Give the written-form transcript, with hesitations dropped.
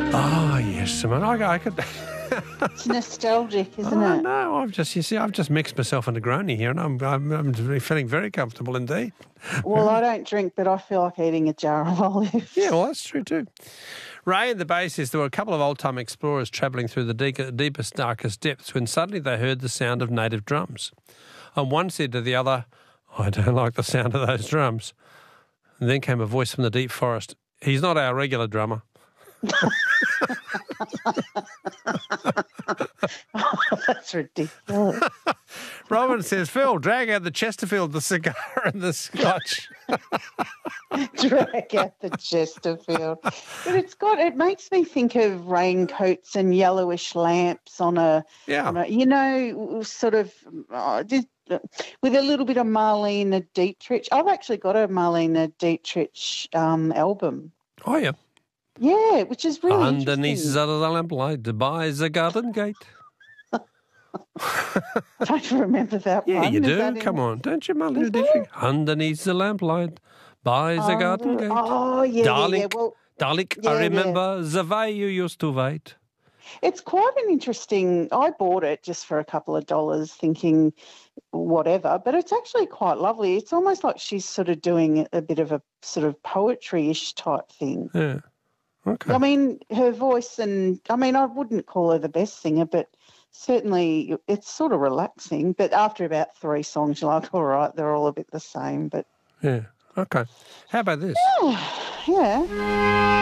Oh, yes, Simone. I could... It's nostalgic, isn't it? No, I've just mixed myself in a Negroni here, and I'm feeling very comfortable indeed. Well, I don't drink, but I feel like eating a jar of olives. Yeah, well, that's true too. Ray in the Bay says there were a couple of old-time explorers travelling through the deepest, darkest depths when suddenly they heard the sound of native drums. And one said to the other, I don't like the sound of those drums. And then came a voice from the deep forest. He's not our regular drummer. Oh, that's ridiculous. Robin says, Phil, drag out the Chesterfield, the cigar and the scotch. Drag out the Chesterfield. But it makes me think of raincoats and yellowish lamps on a sort of with a little bit of Marlene Dietrich. I've actually got a Marlene Dietrich album. Oh, yeah. Yeah, which is really Underneath interesting. the lamplight by the garden gate. Don't remember that Yeah, one. you Is do. that Come on. Don't you, Marlene Dietrich? Underneath the lamplight by the garden gate. Oh, yeah, Darling, yeah. Well, darling, yeah, I remember the way you used to wait. it's quite an interesting. I bought it just for a couple of dollars, thinking whatever, but it's actually quite lovely. It's almost like she's sort of doing a bit of a sort of poetry-ish type thing. Yeah. Okay. I mean, her voice I wouldn't call her the best singer, but certainly it's sort of relaxing. But after about 3 songs, you're like, all right, they're all a bit the same. But Yeah. Okay. How about this? yeah.